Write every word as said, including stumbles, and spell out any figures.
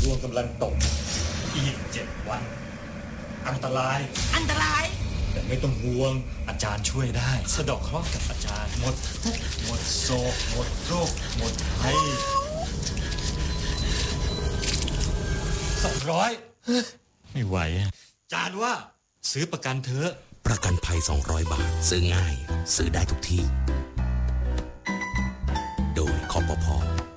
ดวงกำลังตกอีกเจ็ดวันอันตรายอันตรายแต่ไม่ต้องห่วงอาจารย์ช่วยได้สะดอกเคราะห์กับอาจารย์หมดหมดโศกหมดโรคหมดภัยสองร้อยไม่ไหวอาจารย์ว่าซื้อประกันเถอะประกันภัยสองร้อยบาทซื้อง่ายซื้อได้ทุกที่โดยคปภ